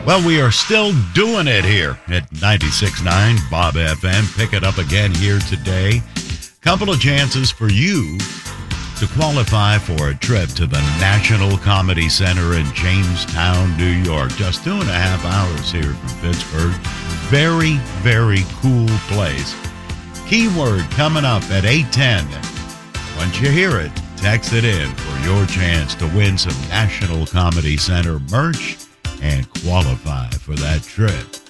Well, we are still doing it here at 96.9 Bob FM. Pick it up again here today. Couple of chances for you to qualify for a trip to the National Comedy Center in Jamestown, New York. Just 2.5 hours here from Pittsburgh. Very, very cool place. Keyword coming up at 8:10. Once you hear it, text it in for your chance to win some National Comedy Center merch and qualify for that trip.